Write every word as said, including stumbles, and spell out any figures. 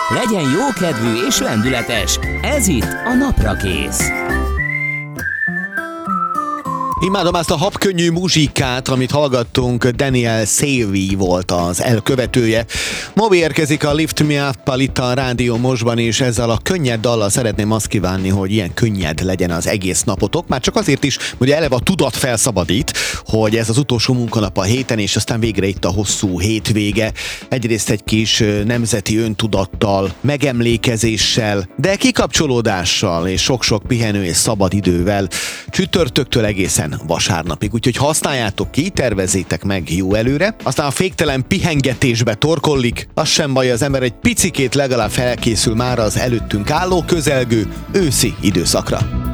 Legyen jókedvű és lendületes, ez itt a Naprakész. Imádom ezt a habkönnyű muzsikát, amit hallgattunk, Daniel Savy volt az elkövetője. Mobi érkezik a Lift Me Up-al itt a Rádió Mostban, és ezzel a könnyed dallal szeretném azt kívánni, hogy ilyen könnyed legyen az egész napotok. Már csak azért is, hogy eleve a tudat felszabadít, hogy ez az utolsó munkanap a héten, és aztán végre itt a hosszú hétvége. Egyrészt egy kis nemzeti öntudattal, megemlékezéssel, de kikapcsolódással és sok-sok pihenő és szabad idővel csütörtöktől egészen vasárnapig. Úgyhogy használjátok ki, tervezzétek meg jó előre. Aztán a féktelen pihengetésbe torkollik, az sem baj, az ember egy picikét legalább felkészül már az előttünk álló közelgő őszi időszakra.